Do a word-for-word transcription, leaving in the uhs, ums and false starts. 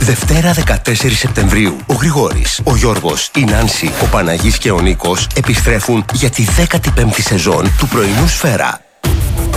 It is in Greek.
Δευτέρα δεκατέσσερις Σεπτεμβρίου, ο Γρηγόρης, ο Γιώργος, η Νάνση, ο Παναγής και ο Νίκος επιστρέφουν για τη δέκατη πέμπτη σεζόν του πρωινού Σφαίρα.